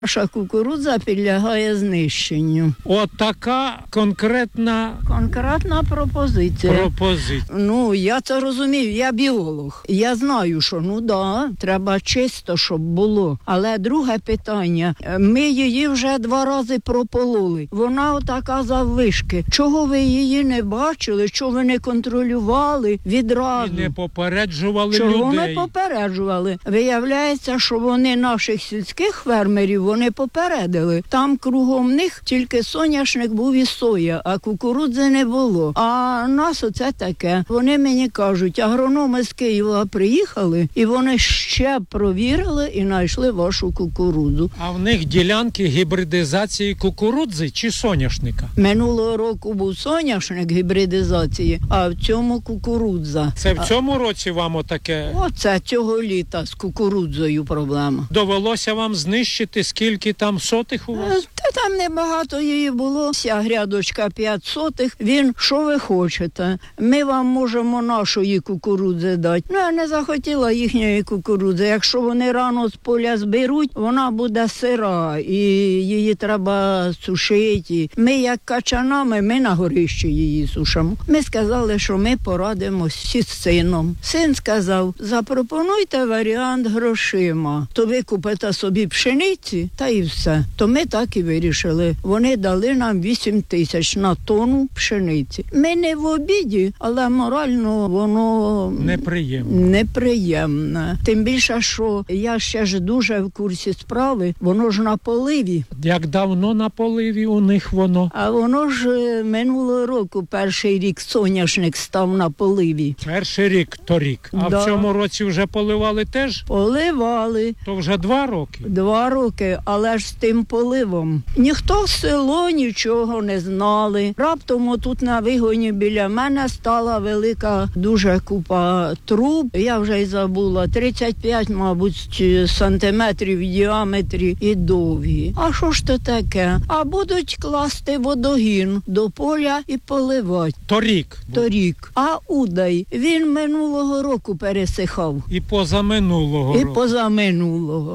Наша кукурудза підлягає знищенню. От така конкретна пропозиція. Ну, я це розумію, я біолог. Я знаю, що, треба чисто, щоб було. Але друге питання, ми її вже 2 рази пропололи. Вона отака заввишки. Чого ви її не бачили? Чого ви не контролювали відразу? І не попереджували людей. Чого не попереджували? Виявляється, що вони наших сільських фермерів вони попередили. Там кругом них тільки соняшник був і соя, а кукурудзи не було. А нас оце таке. Вони мені кажуть, агрономи з Києва приїхали, і вони ще провірили і знайшли вашу кукурудзу. А в них ділянки гібридизації кукурудзи чи соняшника? Минулого року був соняшник гібридизації, а в цьому кукурудза. Це в цьому році вам отаке? Оце цього літа з кукурудзою проблема. Довелося вам знищити, скільки там сотих у вас? Та там небагато її було. Вся грядочка 5 сотих. Він, що ви хочете? Ми вам можемо нашої кукурудзи дати. Я не захотіла їхньої кукурудзи. Якщо вони рано з поля зберуть, вона буде сира і її треба сушити. Ми як качанами, ми на горищі її сушимо. Ми сказали, що ми порадимося з сином. Син сказав, запропонуйте варіант грошима. То ви купите собі пшениці, та і все. То ми так і вирішили. Вони дали нам 8 тисяч на тонну пшениці. Ми не в обіді, але морально воно неприємне. Тим більше, що я ще ж дуже в курсі справи, воно ж на поливі. Як давно на поливі у них воно? А воно ж минулого року, перший рік соняшник став на поливі. Перший рік, торік. А в цьому році вже поливали теж? Поливали. То вже 2 роки? 2 роки, але ж з тим поливом. Ніхто в село нічого не знали. Раптом отут на вигоні біля мене стала велика дуже купа труб. Я вже й забула. 35, мабуть, сантиметрів в діаметрі і довгі. А що ж то таке? А будуть класти водогін до поля і поливати. Торік. А удай, він минулого року пересихав. І позаминулого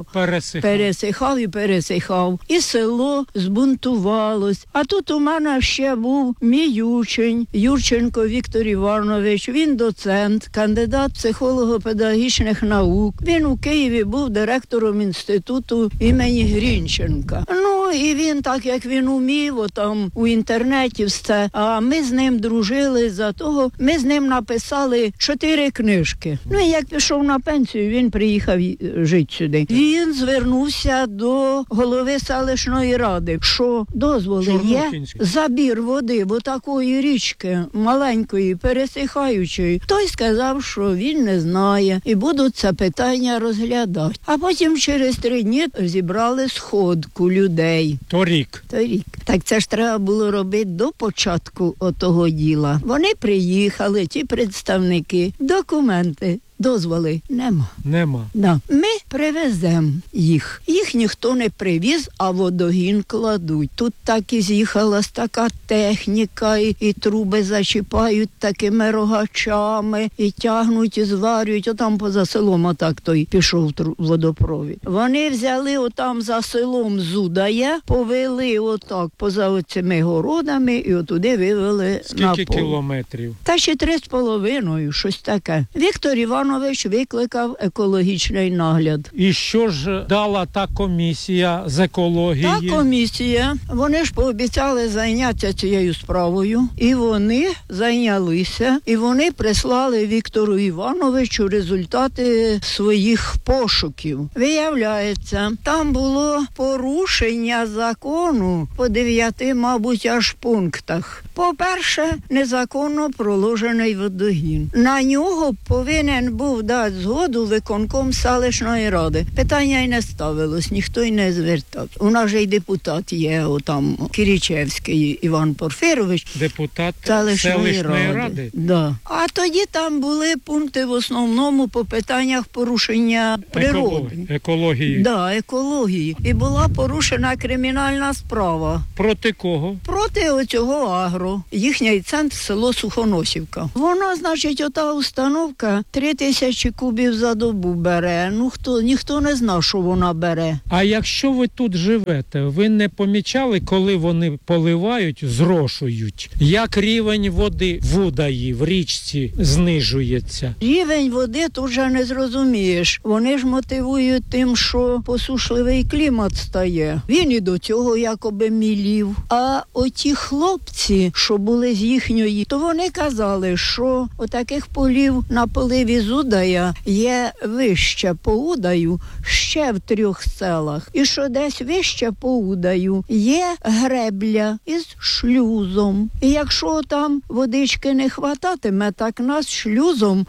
пересихав. І село збунтувалось. А тут у мене ще був мій учень, Юрченко Віктор Іванович. Він доцент, кандидат психолого-педагогічних наук. Він у Києві був директором інституту імені Грінченка. І він, так як він умів, там у інтернеті все. А ми з ним дружили за того. Ми з ним написали 4 книжки. І як пішов на пенсію, він приїхав жити сюди. Він звернувся до голови селищної ради, що дозволи є забір води в такої річки маленької, пересихаючої. Той сказав, що він не знає і будуть це питання розглядати. А потім через 3 дні зібрали сходку людей. Торік. Так це ж треба було робити до початку отого діла. Вони приїхали, ті представники, документи. Дозволи нема. Да. Ми привеземо їх. Їх ніхто не привіз, а водогін кладуть. Тут так і з'їхалась така техніка, і труби зачіпають такими рогачами, і тягнуть, і зварюють. Отам поза селом отак той пішов водопровід. Вони взяли отам за селом Зудає, повели отак поза оцими городами і отуди вивели на поле. Скільки кілометрів? Та ще 3,5, щось таке. Віктор Іванович викликав екологічний нагляд. І що ж дала та комісія з екології? Та комісія, вони ж пообіцяли зайнятися цією справою, і вони зайнялися, і вони прислали Віктору Івановичу результати своїх пошуків. Виявляється, там було порушення закону по 9, мабуть, аж пунктах. По-перше, незаконно проложений водогін. На нього повинен був дати згоду виконком селищної ради. Питання й не ставилось, ніхто й не звертав. У нас же й депутат є, отам Кірічевський Іван Порфирович. Депутат селищної ради. Да. А тоді там були пункти в основному по питаннях порушення природи. Екології. Да, екології. І була порушена кримінальна справа. Проти кого? Проти оцього агро. озеро. Їхній центр – село Сухоносівка. Вона, значить, ота установка 3000 кубів за добу бере. Ніхто не знав, що вона бере. А якщо ви тут живете, ви не помічали, коли вони поливають, зрошують? Як рівень води в Удаї, в річці, знижується? Рівень води тут вже не зрозумієш. Вони ж мотивують тим, що посушливий клімат стає. Він і до цього якоби мілів. А оті хлопці, що були з їхньої, то вони казали, що отаких полів на поливі з Удая є вище по Удаю ще в 3 селах. І що десь вище по Удаю є гребля із шлюзом. І якщо там водички не хвататиме, так нас шлюзом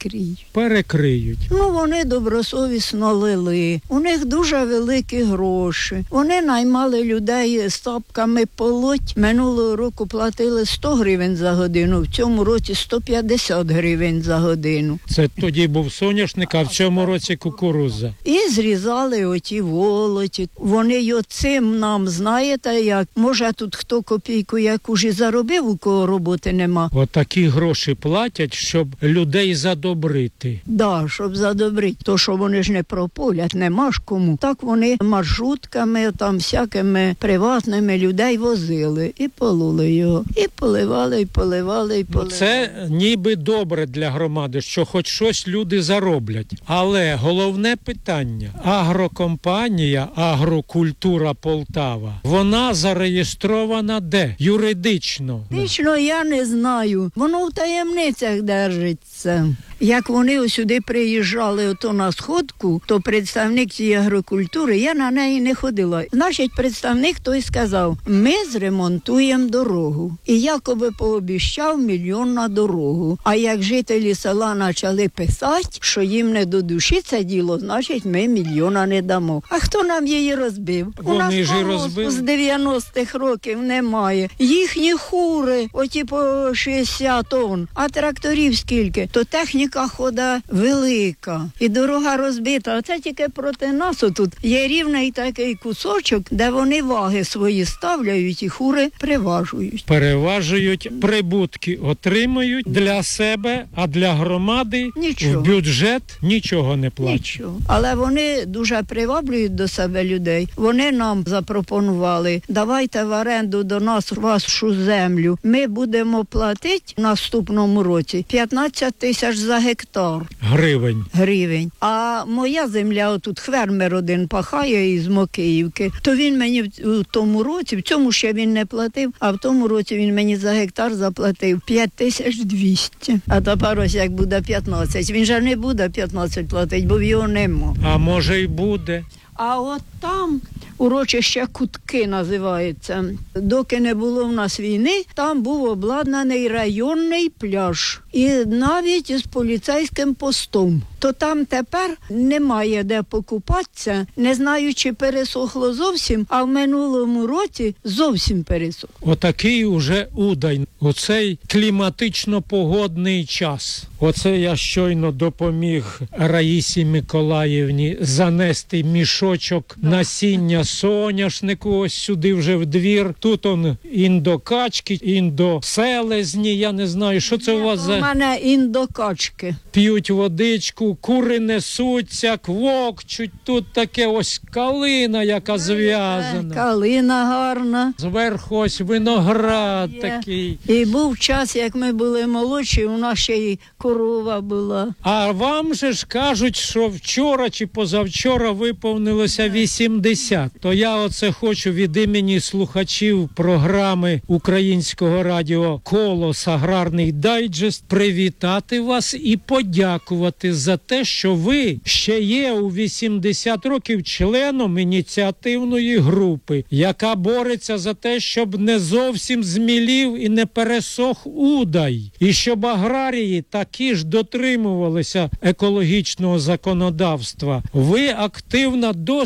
Перекриють. Вони добросовісно лили. У них дуже великі гроші. Вони наймали людей з тапками полоть. Минулого року платили 100 гривень за годину, в цьому році 150 гривень за годину. Це тоді був соняшник, а в цьому році кукурудза. І зрізали оті волоті. Вони й оцим нам, знаєте, як, може тут хто копійку яку ж і заробив, у кого роботи нема. Отакі гроші платять, щоб людей задобрити. Да, щоб задобрити. То, що вони ж не прополять, нема ж кому. Так вони маршрутками, там всякими приватними людей возили і пололи його. І поливали, і поливали, і поливали. Це ніби добре для громади, що хоч щось люди зароблять. Але головне питання. Агрокомпанія «Агрокультура Полтава», вона зареєстрована де? Юридично. Юридично я не знаю. Воно в таємницях держиться. Як вони сюди приїжджали ото на сходку, то представник цієї агрокультури, я на неї не ходила. Значить, представник той сказав, ми зремонтуємо дорогу. І якоби пообіщав 1 мільйон на дорогу. А як жителі села почали писати, що їм не до душі це діло, значить, ми 1 мільйона не дамо. А хто нам її розбив? Вони у нас ж і розбили. З 90-х років немає. Їхні хури, оті по 60 тонн, а тракторів скільки? То техніка хода велика і дорога розбита. А це тільки проти нас тут є рівний такий кусочок, де вони ваги свої ставляють і хури приважують. Переважують, прибутки отримують для себе, а для громади нічого. В бюджет нічого не платять. Нічого. Але вони дуже приваблюють до себе людей. Вони нам запропонували, давайте в оренду до нас вашу землю. Ми будемо платити в наступному році 15 тисяч за гектар. Гривень. А моя земля, отут фермер один пахає із Мокиївки, то він мені в тому році, в цьому ще він не платив, а в тому році він мені за гектар заплатив 5200. А тепер ось як буде 15. Він же не буде 15 платити, бо його нема. А може й буде. А от там урочище Кутки називається. Доки не було в нас війни, там був обладнаний районний пляж. І навіть із поліцейським постом. То там тепер немає де покупатися. Не знаю, чи пересохло зовсім, а в минулому році зовсім пересохло. Отакий уже Удай. Оцей кліматично-погодний час. Оце я щойно допоміг Раїсі Миколаївні занести мішочок насіння соняшнику ось сюди вже в двір. Тут он індокачки, індоселезні, я не знаю, що це у вас за... У мене індокачки. П'ють водичку, кури несуться, квокчуть. Тут таке ось калина, яка зв'язана. Калина гарна. Зверху ось виноград такий. І був час, як ми були молодші, у нас ще й корова була. А вам же ж кажуть, що вчора чи позавчора виповнилося 80. То я оце хочу від імені слухачів програми Українського радіо «Колос. Аграрний дайджест» привітати вас і подякувати за те, що ви ще є у 80 років членом ініціативної групи, яка бореться за те, щоб не зовсім змілів і не пересох Удай, і щоб аграрії такі ж дотримувалися екологічного законодавства. Ви активна до сих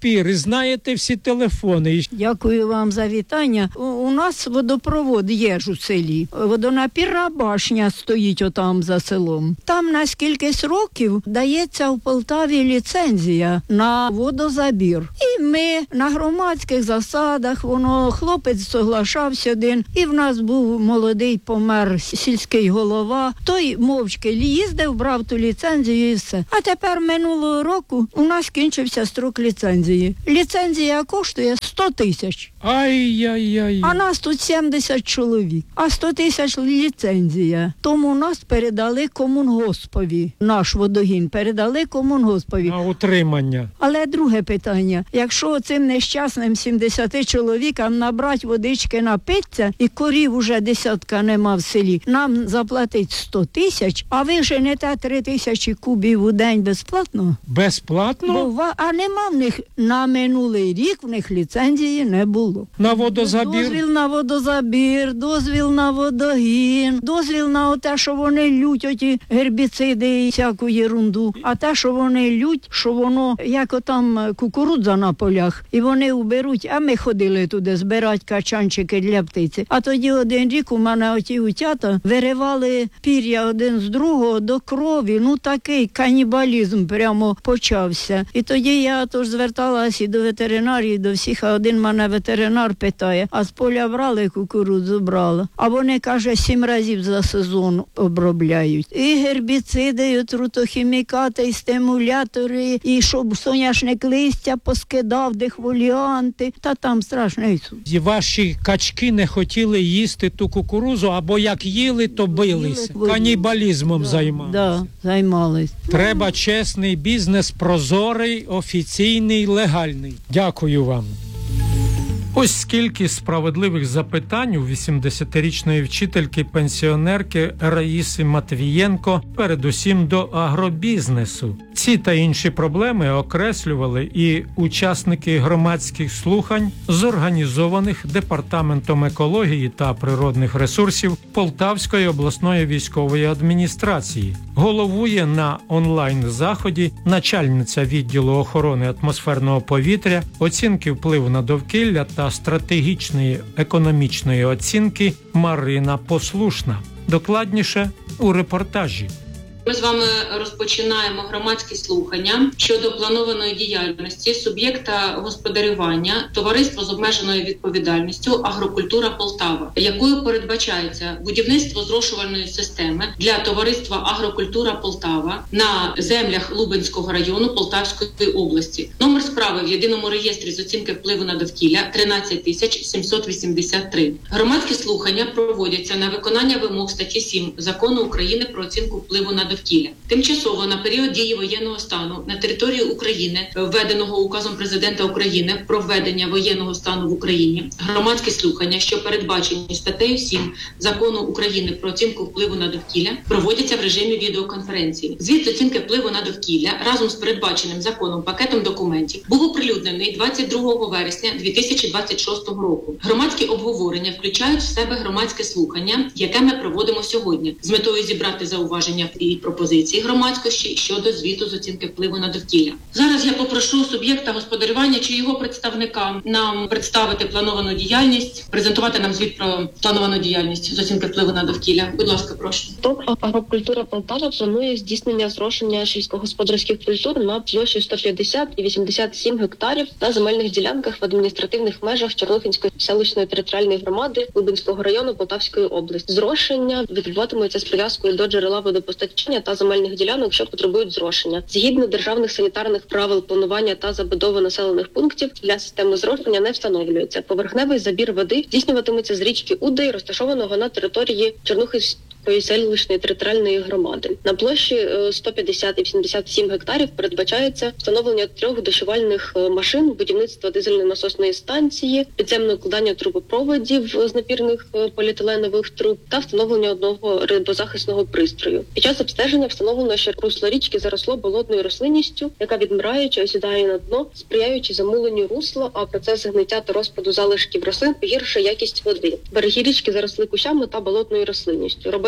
пір і знаєте всі телефони. Дякую вам за вітання. У нас водопровод є ж у селі. Водонапірна башня стоїть отам за селом. Там на скількись років дається в Полтаві ліцензія на водозабір. І ми на громадських засадах, хлопець соглашався один, і в нас був молодий помер сільський голова. Той мовчки їздив, брав ту ліцензію і все. А тепер минулого року у нас кінчився строк ліцензії. Ліцензія коштує 100 тисяч. Ай-яй-яй. А нас тут 70 чоловік. А 100 тисяч ліцензія. Тому нас передали комунгоспові. Наш водогін передали комунгоспові. На утримання. Але друге питання. Якщо цим нещасним 70 чоловікам набрати водички, напитися, і корів уже десятка нема в селі, нам заплатить 100 тисяч, а ви женете 3 тисячі кубів у день безплатно? Безплатно? А нема в них на минулий рік, в них ліцензії не було. На водозабір? Дозвіл на водозабір, дозвіл на водогін, дозвіл на те, що вони лють оті гербіциди і всяку єрунду. А те, що вони лють, що воно, як отам кукурудза на полях, і вони уберуть, а ми ходили туди збирати качанчики для птиці. А тоді один рік у мене оті утята виривали пір'я один з другого до крові. Ну такий канібалізм прямо почався. І тоді я тож зверталась і до ветеринарії, до всіх, а один мене ветеринар питає, а з поля брали кукурудзу, брала. А вони, каже, 7 разів за сезон обробляють. І гербіциди, і отрутохімікати, і стимулятори, і щоб соняшник листя поскидав, дехволіанти. Та там страшний суд. І ваші качки не хотіли їсти ту кукурузу, або як їли, то билися. Канібалізмом займалися. Да, займались. Треба чесний бізнес, прозорий, офіційний, легальний. Дякую вам. Ось скільки справедливих запитань у 80-річної вчительки-пенсіонерки Раїси Матвієнко, передусім до агробізнесу. Ці та інші проблеми окреслювали і учасники громадських слухань, зорганізованих Департаментом екології та природних ресурсів Полтавської обласної військової адміністрації. Головує на онлайн-заході начальниця відділу охорони атмосферного повітря, оцінки впливу на довкілля та стратегічної економічної оцінки Марина Послушна. Докладніше у репортажі. Ми з вами розпочинаємо громадські слухання щодо планованої діяльності суб'єкта господарювання товариство з обмеженою відповідальністю «Агрокультура Полтава», якою передбачається будівництво зрошувальної системи для товариства «Агрокультура Полтава» на землях Лубенського району Полтавської області. Номер справи в єдиному реєстрі з оцінки впливу на довкілля 13783. Громадські слухання проводяться на виконання вимог статті 7 Закону України про оцінку впливу на довкілля. Тимчасово на період дії воєнного стану на території України, введеного указом президента України про введення воєнного стану в Україні, громадські слухання, що передбачені статтею 7 Закону України про оцінку впливу на довкілля, проводяться в режимі відеоконференції. Звіт з оцінки впливу на довкілля разом з передбаченим законом пакетом документів був оприлюднений 22 вересня 2026 року. Громадські обговорення включають в себе громадське слухання, яке ми проводимо сьогодні, з метою зібрати зауваження і пропозиції громадськості щодо звіту з оцінки впливу на довкілля. Зараз я попрошу суб'єкта господарювання чи його представника нам представити плановану діяльність, презентувати нам звіт про плановану діяльність з оцінки впливу на довкілля. Будь ласка, прошу. ТОВ «Агрокультура Полтава» планує здійснення зрошення сільськогосподарських культур на площі 150 і 87 гектарів на земельних ділянках в адміністративних межах Чорнухинської селищної територіальної громади Лубенського району Полтавської області. Зрошення відбуватиметься з прив'язкою до джерела водопостачання та земельних ділянок, що потребують зрошення. Згідно державних санітарних правил планування та забудови населених пунктів для системи зрошення не встановлюється. Поверхневий забір води здійснюватиметься з річки Удей, розташованого на території Чорнухинської селищної територіальної громади. На площі 150 і 87 гектарів передбачається встановлення 3 дощувальних машин, будівництво дизельної насосної станції, підземне укладання трубопроводів з напірних поліетиленових труб та встановлення одного рибозахисного пристрою. Під час обстеження встановлено, що русло річки заросло болотною рослинністю, яка відмираючи осідає на дно, сприяючи замуленню русла, а процес гниття та розпаду залишків рослин погіршує якість води. Береги річки заросли кущами та болотною рослинністю. Робочі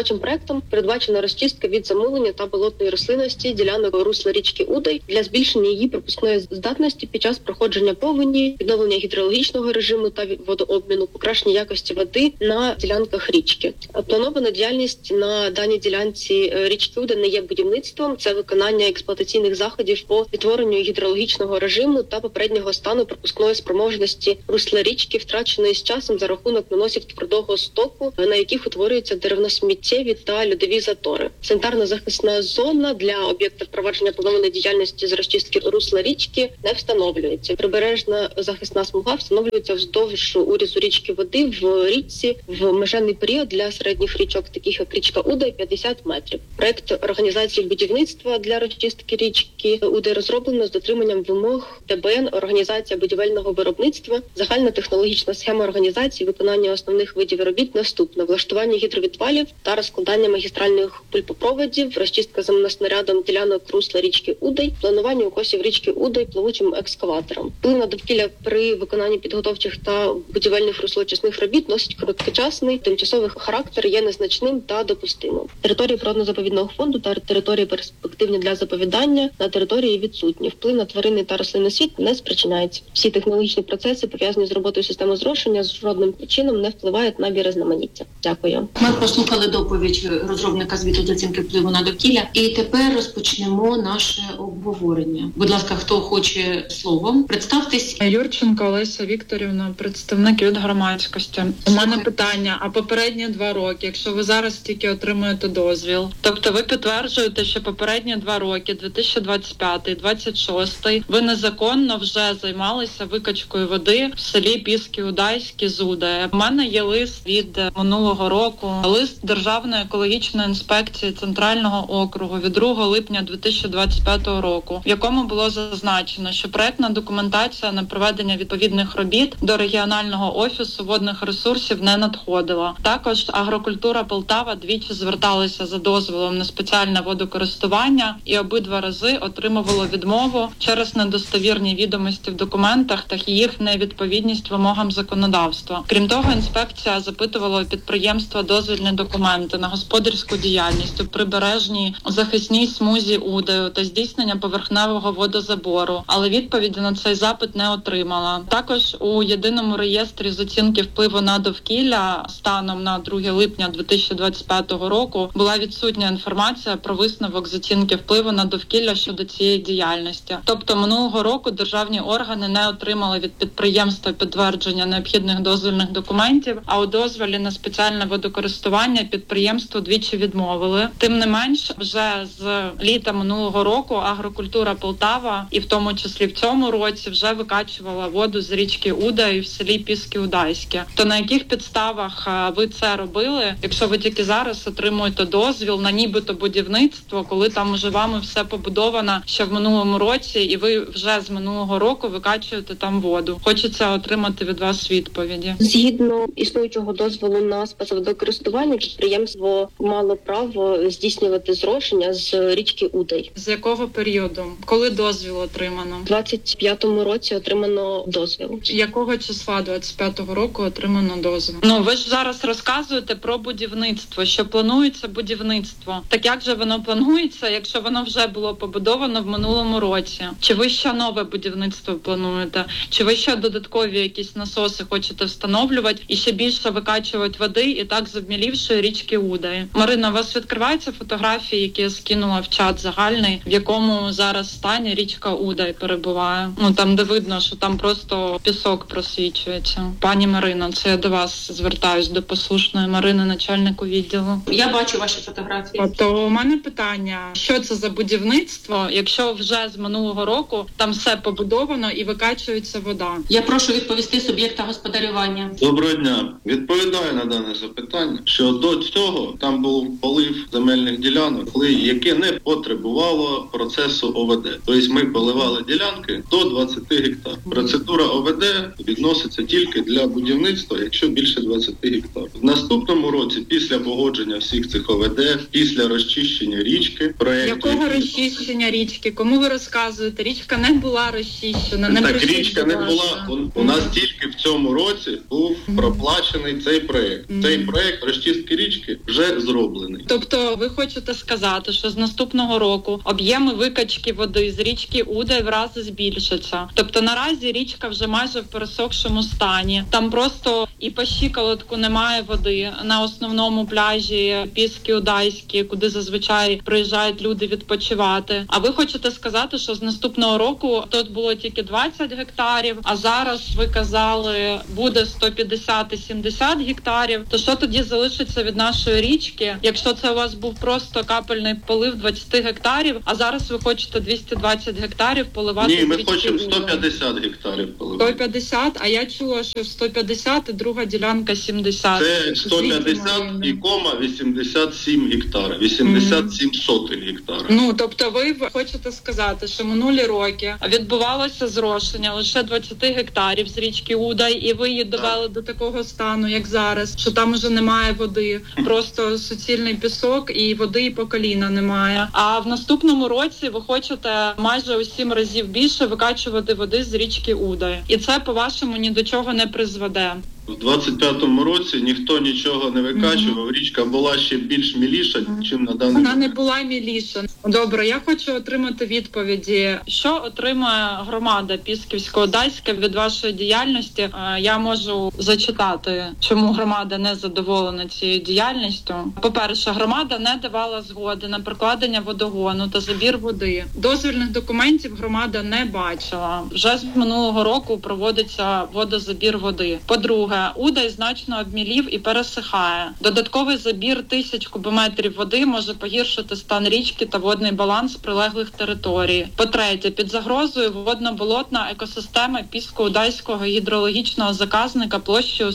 Робочим проектом передбачена розчистка від замулення та болотної рослинності ділянок русла річки Удай для збільшення її пропускної здатності під час проходження повені, відновлення гідрологічного режиму та водообміну, покращення якості води на ділянках річки. Планована діяльність на даній ділянці річки Удай не є будівництвом, це виконання експлуатаційних заходів по відтворенню гідрологічного режиму та попереднього стану пропускної спроможності русла річки, втраченої з часом за рахунок наносів твердого стоку, на яких утворюються деревносміттєві та льодові затори. Санітарно-захисна зона для об'єкта впровадження планованої діяльності з розчистки русла річки не встановлюється. Прибережна захисна смуга встановлюється вздовж урізу річки води в річці в межевий період для середніх річок, таких як річка Удай, 50 метрів. Проект організації будівництва для розчистки річки Удай розроблено з дотриманням вимог ТБН «Організація будівельного виробництва», загальна технологічна схема організації виконання основних видів робіт наступна: влаштування гідровідвалів та розкладання магістральних пульпопроводів, розчистка земноснарядом ділянок русла річки Удай, планування укосів річки Удай плавучим екскаватором. Вплив на довкілля при виконанні підготовчих та будівельних руслоочисних робіт носить короткочасний, тимчасовий характер, є незначним та допустимим. Території природно-заповідного фонду та території перспективні для заповідання на території відсутні. Вплив на тваринний та рослинний світ не спричиняється. Всі технологічні процеси, пов'язані з роботою системи зрошення, з жодним чином не впливають на біорізноманіття. Дякую. Ми послухали доповідь розробника звіту з оцінки впливу на довкілля. І тепер розпочнемо наше обговорення. Будь ласка, хто хоче словом, представтесь. Юрченко Олеся Вікторівна, представник від громадськості. У мене питання, а попередні 2 роки, якщо ви зараз тільки отримуєте дозвіл, тобто ви підтверджуєте, що попередні 2 роки, 2025-2026, ви незаконно вже займалися викачкою води в селі Піски-Удайські з Удая. У мене є лист від минулого року, лист Державної екологічної інспекції Центрального округу від 2 липня 2025 року, в якому було зазначено, що проектна документація на проведення відповідних робіт до регіонального офісу водних ресурсів не надходила. Також Агрокультура Полтава двічі зверталися за дозволом на спеціальне водокористування і обидва рази отримувало відмову через недостовірні відомості в документах та їх невідповідність вимогам законодавства. Крім того, інспекція запитувала у підприємства дозвільні документи на господарську діяльність у прибережній захисній смузі Удаю та здійснення поверхневого водозабору, але відповіді на цей запит не отримала. Також у єдиному реєстрі з оцінки впливу на довкілля станом на 2 липня 2025 року була відсутня інформація про висновок з оцінки впливу на довкілля щодо цієї діяльності. Тобто минулого року державні органи не отримали від підприємства підтвердження необхідних дозвільних документів, а у дозволі на спеціальне водокористування підприємству двічі відмовили. Тим не менш, вже з літа минулого року Агрокультура Полтава, і в тому числі в цьому році, вже викачувала воду з річки Удай в селі Піски-Удайське. То на яких підставах ви це робили, якщо ви тільки зараз отримуєте дозвіл на нібито будівництво, коли там уже вами все побудовано ще в минулому році, і ви вже з минулого року викачуєте там воду? Хочеться отримати від вас відповіді. Згідно існуючого дозволу на спецводокористування, підприємство мало право здійснювати зрошення з річки Удай. З якого періоду? Коли дозвіл отримано? У 25-му році отримано дозвіл. Якого числа 25-го року отримано дозвіл? Ви ж зараз розказуєте про будівництво, що планується будівництво. Так як же воно планується, якщо воно вже було побудовано в минулому році? Чи ви ще нове будівництво плануєте? Чи ви ще додаткові якісь насоси хочете встановлювати і ще більше викачувати води і так з обмілівшої річки Удай? Марина, у вас відкриваються фотографії, які я скинула в чат загальний, в якому зараз стані річка Удай перебуває? Там, де видно, що там просто пісок просвічується. Пані Марино, це я до вас звертаюсь, до послушної Марини, начальнику відділу. Я бачу ваші фотографії. То у мене питання, що це за будівництво, якщо вже з минулого року там все побудовано і викачується вода? Я прошу відповісти суб'єкта господарювання. Доброго дня. Відповідаю на дане запитання, що до цього там був полив земельних ділянок, яке не потребувало процесу ОВД. Тобто ми поливали ділянки до 20 гектар. Процедура ОВД відноситься тільки для будівництва, якщо більше 20 гектар. В наступному році, після погодження всіх цих ОВД, після розчищення річки, Якого розчищення річки? Кому ви розказуєте? Річка не була розчищена. Так, річка не була. У нас тільки в цьому році був проплачений цей проєкт. Цей проєкт розчистки річки ділянки вже зроблений. Тобто ви хочете сказати, що з наступного року об'єми викачки води з річки Удай в рази збільшаться? Тобто наразі річка вже майже в пересохшому стані. Там просто і по щиколотку немає води на основному пляжі Піски Удайські, куди зазвичай приїжджають люди відпочивати. А ви хочете сказати, що з наступного року тут було тільки 20 гектарів, а зараз ви казали, буде 150 і 70 гектарів. То що тоді залишиться від нашої річки, якщо це у вас був просто капельний полив 20 гектарів, а зараз ви хочете 220 гектарів поливати? Ні, ми хочемо 150 гектарів поливати. 150, а я чула, що 150 і друга ділянка 70. Це 150 і кома 87 гектара, 87 сотих гектара. Ну, тобто ви хочете сказати, що минулі роки відбувалося зрошення лише 20 гектарів з річки Удай, і ви її довели до такого стану, як зараз, що там уже немає води, просто суцільний пісок і води і по коліна немає. А в наступному році ви хочете майже у 7 разів більше викачувати води з річки Удай. І це, по-вашому, ні до чого не призведе. В 25-му році ніхто нічого не викачував, річка була ще більш міліша, ніж на даний момент. Вона не була міліша. Добре, я хочу отримати відповіді. Що отримає громада Пісківсько-Удайська від вашої діяльності? Я можу зачитати, чому громада не задоволена цією діяльністю. По-перше, громада не давала згоди на прокладення водогону та забір води. Дозвільних документів громада не бачила. Вже з минулого року проводиться водозабір води. По-друге, Удай значно обмілів і пересихає. Додатковий забір 1000 кубометрів води може погіршити стан річки та водний баланс прилеглих територій. По-третє, під загрозою водно-болотна екосистема Пісько-Удайського гідрологічного заказника площею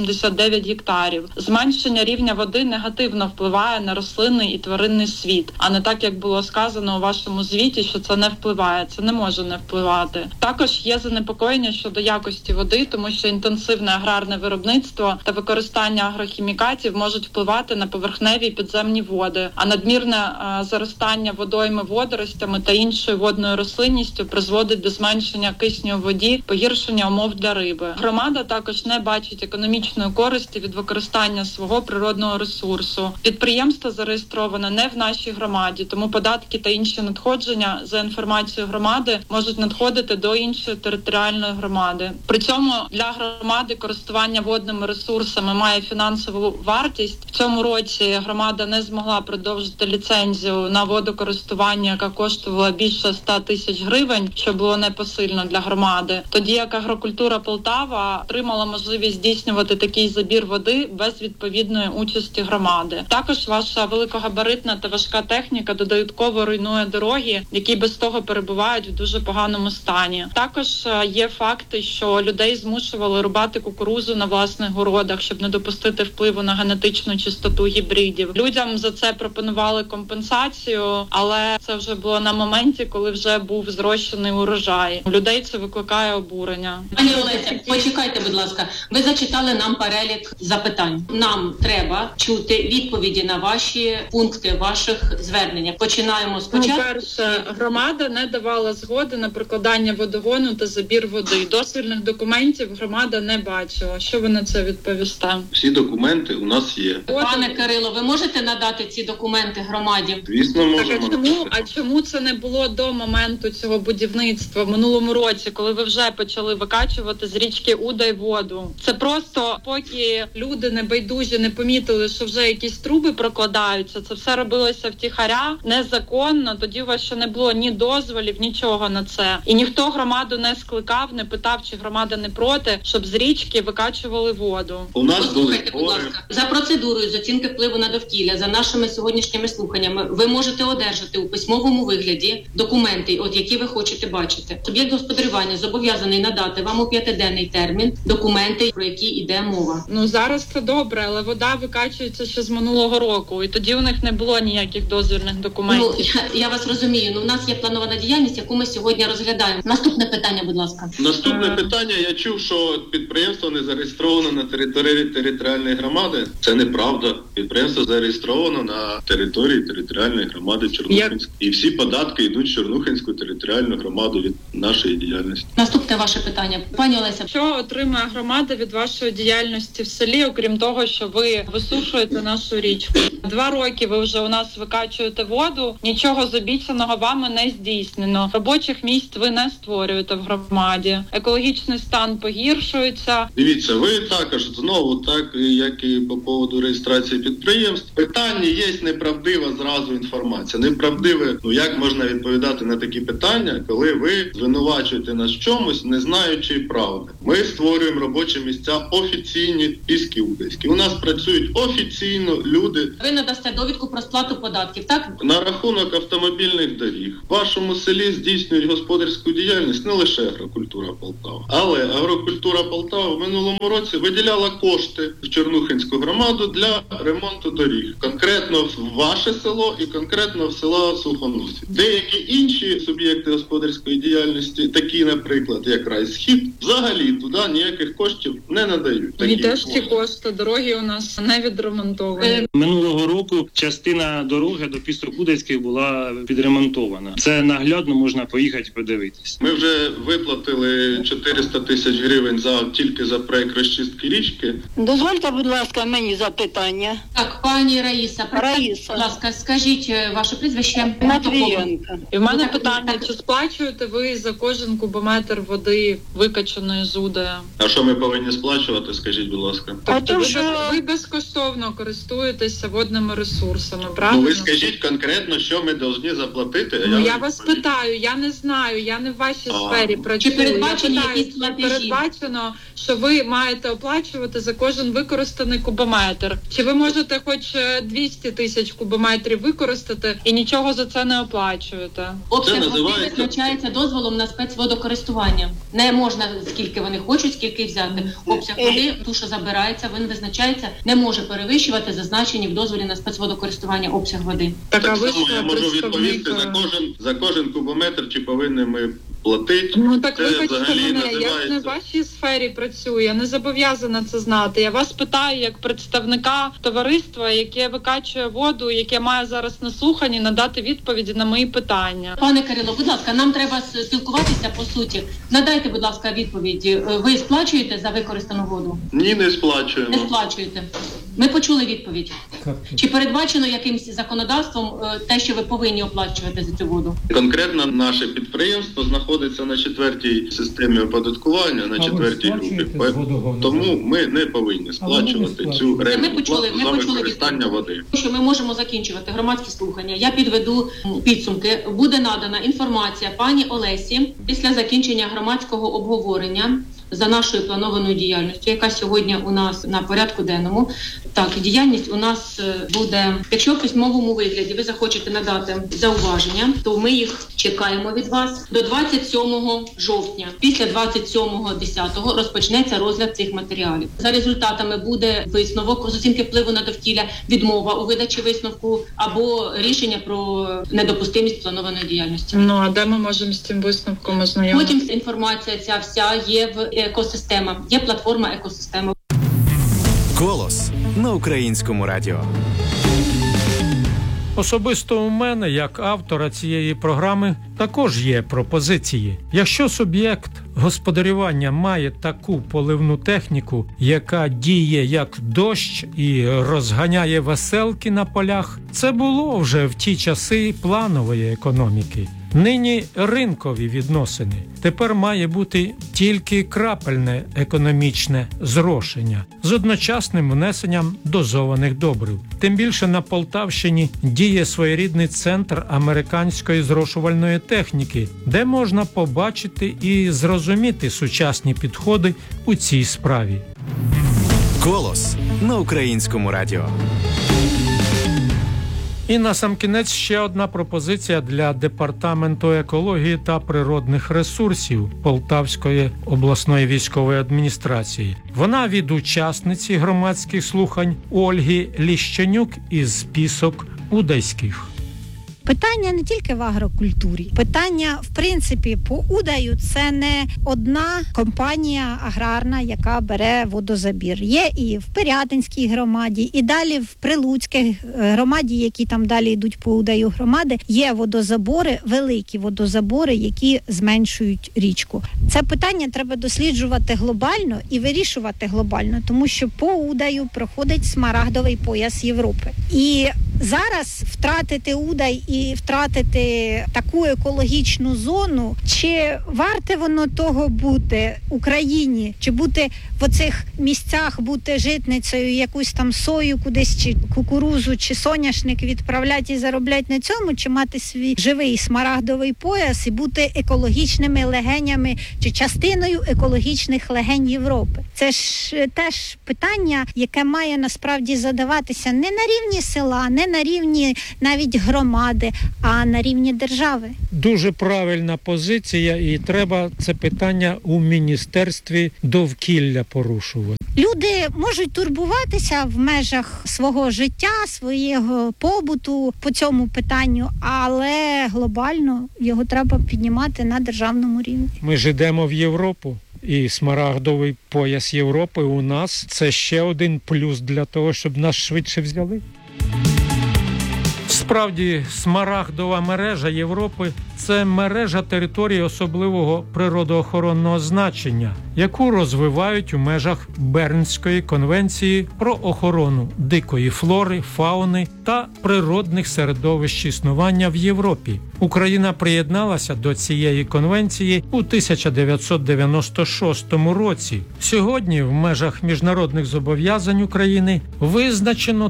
189 гектарів. Зменшення рівня води негативно впливає на рослинний і тваринний світ, а не так, як було сказано у вашому звіті, що це не впливає. Це не може не впливати. Також є занепокоєння щодо якості води, тому що інтенсивне аграрне виробництво та використання агрохімікатів можуть впливати на поверхневі і підземні води, а надмірне заростання водойми водоростями та іншою водною рослинністю призводить до зменшення кисню у воді, погіршення умов для риби. Громада також не бачить економічної користі від використання свого природного ресурсу. Підприємство зареєстроване не в нашій громаді, тому податки та інші надходження, за інформацією громади, можуть надходити до іншої територіальної громади. При цьому для громади користування водними ресурсами має фінансову вартість. В цьому році громада не змогла продовжити ліцензію на водокористування, яка коштувала більше 100 тисяч гривень, що було непосильно для громади. Тоді як Агрокультура Полтава отримала можливість здійснювати такий забір води без відповідної участі громади. Також ваша великогабаритна та важка техніка додатково руйнує дороги, які без того перебувають в дуже поганому стані. Також є факти, що людей змушували рубати кукурузу на власних городах, щоб не допустити впливу на генетичну чистоту гібридів. Людям за це пропонували компенсацію, але це вже було на моменті, коли вже був зрощений урожай. У людей це викликає обурення. Пані Олеся, почекайте, будь ласка. Ви зачитали нам перелік запитань. Нам треба чути відповіді на ваші пункти ваших звернень. Починаємо спочатку. Перше, громада не давала згоди на прокладання водогону та забір води. Дозвільних документів громада не бачила. Що ви на це відповісте? Всі документи у нас є. Пане Кирило, ви можете надати ці документи громаді? Звісно, можемо. А чому це не було до моменту цього будівництва в минулому році, коли ви вже почали викачувати з річки Удай воду? Це просто поки люди небайдужі не помітили, що вже якісь труби прокладаються, це все робилося втіхаря, незаконно, тоді у вас ще не було ні дозволів, нічого на це. І ніхто громаду не скликав, не питав, чи громада не проти, щоб з річки викачували воду. У нас були Послухайте, будь ласка, за процедурою з оцінки впливу на довкілля, за нашими сьогоднішніми слуханнями, ви можете одержати у письмовому вигляді документи, от які ви хочете бачити. Суб'єкт господарювання зобов'язаний надати вам у 5-денний термін документи, про які йде мова. Ну зараз це добре, але вода викачується ще з минулого року, і тоді у них не було ніяких дозвільних документів. Ну, я вас розумію, у нас є планована діяльність, яку ми сьогодні розглядаємо. Наступне питання, будь ласка. Наступне питання, я чув, що підприємство не зареєстровано на території територіальної громади. Це неправда. Підприємство зареєстровано на території територіальної громади Чорнухинської. І всі податки йдуть в Чорнухинську територіальну громаду від нашої діяльності. Наступне ваше питання. Пані Олеся. Що отримує громада від вашої діяльності в селі, окрім того, що ви висушуєте нашу річку? 2 роки ви вже у нас викачуєте воду, нічого з обіцяного вами не здійснено. Робочих місць ви не створюєте в громаді. Екологічний стан погіршується. Дивіться, ви також знову, так як і по поводу реєстрації підприємств, питання є неправдива зразу інформація. Неправдиве, як можна відповідати на такі питання, коли ви звинувачуєте нас в чомусь, не знаючи правди. Ми створюємо робочі місця офіційні Піски Удайські. У нас працюють офіційно люди. Ви надасте довідку про сплату податків, так? На рахунок автомобільних доріг. В вашому селі здійснюють господарську діяльність не лише агрокультура Полтава. Але агрокультура Полтава в минулому році виділяла кошти в Чорнухинську громаду для ремонту доріг. Конкретно в ваше село і конкретно в село Сухоносів. Деякі інші суб'єкти господарської діяльності, такі, наприклад, як Райсхід, взагалі туди ніяких коштів не надають. І теж ці кошти дороги у нас не відремонтовані. Минулого року частина дороги до Пісток-Удайських була підремонтована. Це наглядно можна поїхати подивитись. Ми вже виплатили 400 тисяч гривень тільки за проект розчистки річки. Дозвольте, будь ласка, мені запитання. Так, пані Раїса, Раїса. будь ласка, скажіть ваше прізвище. Матвієнко. І в мене питання, чи сплачуєте ви за кожен кубометр води, викачаної з Удая? А що ми повинні сплачувати, скажіть, будь ласка? Тобто ви безкоштовно користуєтеся водними ресурсами, правильно? Ви скажіть конкретно, що ми повинні заплатити. Я вас питаю, я не знаю, я не в вашій сфері працюю. Чи передбачені Я питаю, якісь платежі? передбачено, що ви маєте оплачувати за кожен використаний кубометр? Чи ви можете хоч 200 тисяч кубометрів використати і нічого за це не оплачуєте? Обсяг води визначається дозволом на спецводокористування. Не можна скільки вони хочуть, скільки взяти. Обсяг води, ту, що забирається, він визначається, не може перевищувати зазначені в дозволі на спецводокористування обсяг води. Так само я можу відповісти за кожен кубометр, чи повинні ми платити. Ну так це вибачте мене, я ж не в вашій сфері працюю, я не зобов'язана це знати. Я вас питаю як представника товариства, яке викачує воду, яке має зараз на слуханні, надати відповіді на мої питання. Пане Кирило, будь ласка, нам треба спілкуватися по суті. Надайте, будь ласка, відповіді. Ви сплачуєте за використану воду? Ні, не сплачуємо. Не сплачуєте. Ми почули відповідь. Чи передбачено якимось законодавством те, що ви повинні оплачувати за цю воду? Конкретно наше підприємство знаходиться на 4-й системі оподаткування, на 4-й групі. Тому ми не повинні сплачувати цю рентну плату за використання води. Що ми можемо закінчувати громадські слухання. Я підведу підсумки. Буде надана інформація пані Олесі після закінчення громадського обговорення за нашою планованою діяльністю, яка сьогодні у нас на порядку денному. Так, діяльність у нас буде, якщо в письмовому вигляді ви захочете надати зауваження, то ми їх чекаємо від вас до 27 жовтня. Після 27.10 розпочнеться розгляд цих матеріалів. За результатами буде висновок з оцінки впливу на довкілля, відмова у видачі висновку або рішення про недопустимість планованої діяльності. Ну, а де ми можемо з цим висновком ознайомитися? Потім інформація ця вся є в екосистема, є платформа екосистема. Голос на Українському радіо. Особисто у мене, як автора цієї програми, також є пропозиції. Якщо суб'єкт господарювання має таку поливну техніку, яка діє як дощ і розганяє веселки на полях, це було вже в ті часи планової економіки. Нині ринкові відносини. Тепер має бути тільки крапельне економічне зрошення з одночасним внесенням дозованих добрив. Тим більше на Полтавщині діє своєрідний центр американської зрошувальної техніки, де можна побачити і зрозуміти сучасні підходи у цій справі. Голос на Українському радіо. І насамкінець ще одна пропозиція для Департаменту екології та природних ресурсів Полтавської обласної військової адміністрації. Вона від учасниці громадських слухань Ольги Ліщенюк із Пісок Удайських. Питання не тільки в агрокультурі. Питання, в принципі, по Удаю це не одна компанія аграрна, яка бере водозабір. Є і в Пирятинській громаді, і далі в Прилуцькій громаді, які там далі йдуть по Удаю громади, є водозабори, великі водозабори, які зменшують річку. Це питання треба досліджувати глобально і вирішувати глобально, тому що по Удаю проходить смарагдовий пояс Європи. І зараз втратити Удай і втратити таку екологічну зону, чи варте воно того бути Україні, чи бути в оцих місцях, бути житницею, якусь там сою кудись, чи кукурузу, чи соняшник відправляти і заробляти на цьому, чи мати свій живий смарагдовий пояс і бути екологічними легенями, чи частиною екологічних легень Європи. Це ж теж питання, яке має насправді задаватися не на рівні села, не на рівні навіть громади, а на рівні держави. Дуже правильна позиція, і треба це питання у Міністерстві довкілля порушувати. Люди можуть турбуватися в межах свого життя, свого побуту по цьому питанню, але глобально його треба піднімати на державному рівні. Ми ж йдемо в Європу. І смарагдовий пояс Європи у нас – це ще один плюс для того, щоб нас швидше взяли. Справді, смарагдова мережа Європи – це мережа територій особливого природоохоронного значення, яку розвивають у межах Бернської конвенції про охорону дикої флори, фауни та природних середовищ існування в Європі. Україна приєдналася до цієї конвенції у 1996 році. Сьогодні в межах міжнародних зобов'язань України визначено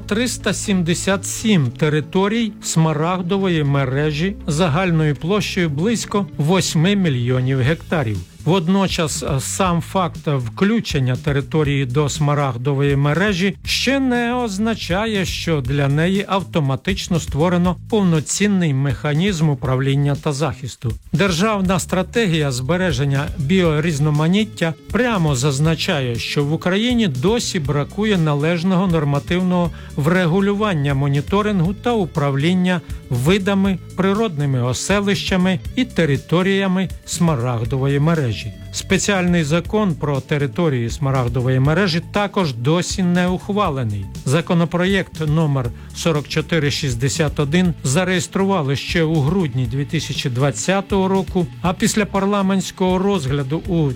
377 територій смарагдової мережі загальною площею близько 8 мільйонів гектарів. Водночас сам факт включення території до смарагдової мережі ще не означає, що для неї автоматично створено повноцінний механізм управління та захисту. Державна стратегія збереження біорізноманіття прямо зазначає, що в Україні досі бракує належного нормативного врегулювання моніторингу та управління видами, природними оселищами і територіями смарагдової мережі. Спеціальний закон про території смарагдової мережі також досі не ухвалений. Законопроєкт номер 4461 зареєстрували ще у грудні 2020 року, а після парламентського розгляду у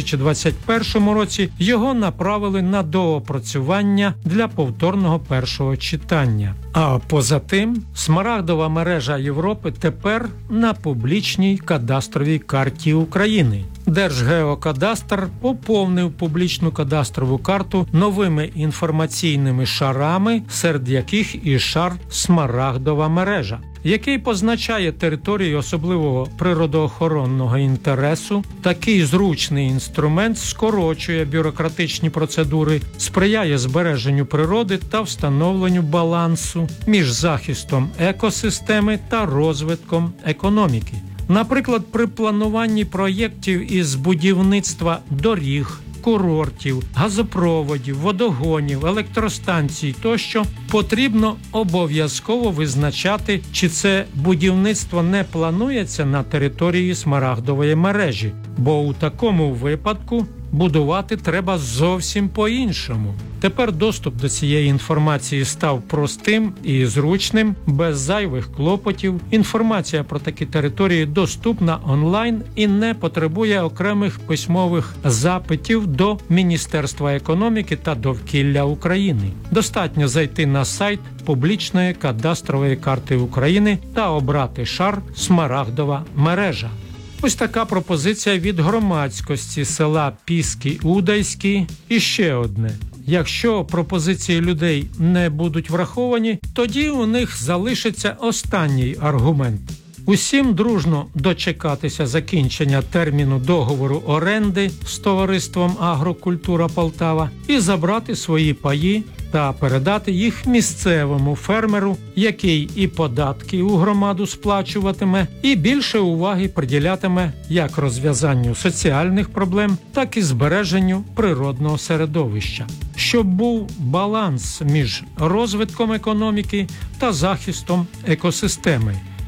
2021 році його направили на доопрацювання для повторного першого читання. А поза тим, смарагдова мережа Європи тепер на публічній кадастровій карті України. Держгеокадастр поповнив публічну кадастрову карту новими інформаційними шарами, серед яких і шар «Смарагдова мережа», який позначає територію особливого природоохоронного інтересу. Такий зручний інструмент скорочує бюрократичні процедури, сприяє збереженню природи та встановленню балансу між захистом екосистеми та розвитком економіки. Наприклад, при плануванні проєктів із будівництва доріг, курортів, газопроводів, водогонів, електростанцій тощо потрібно обов'язково визначати, чи це будівництво не планується на території смарагдової мережі, бо у такому випадку будувати треба зовсім по-іншому. Тепер доступ до цієї інформації став простим і зручним, без зайвих клопотів. Інформація про такі території доступна онлайн і не потребує окремих письмових запитів до Міністерства економіки та довкілля України. Достатньо зайти на сайт публічної кадастрової карти України та обрати шар «Смарагдова мережа». Ось така пропозиція від громадськості села Піски-Удайські. І ще одне. Якщо пропозиції людей не будуть враховані, тоді у них залишиться останній аргумент. Усім дружно дочекатися закінчення терміну договору оренди з товариством «Агрокультура Полтава» і забрати свої паї та передати їх місцевому фермеру, який і податки у громаду сплачуватиме, і більше уваги приділятиме як розв'язанню соціальних проблем, так і збереженню природного середовища. Щоб був баланс між розвитком економіки та захистом екосистеми.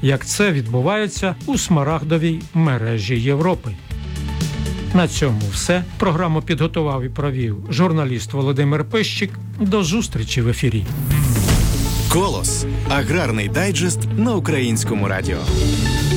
як це відбувається у смарагдовій мережі Європи. На цьому все. Програму підготував і провів журналіст Володимир Пищик. До зустрічі в ефірі. «Колос» – аграрний дайджест на Українському радіо.